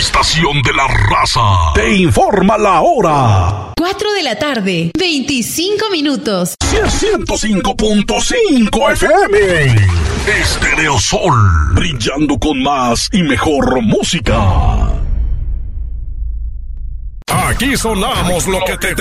estación de la raza te informa la hora. 4 de la tarde, 25 minutos. 105.5 FM. Estéreo Sol, brillando con más y mejor música. Aquí sonamos lo que te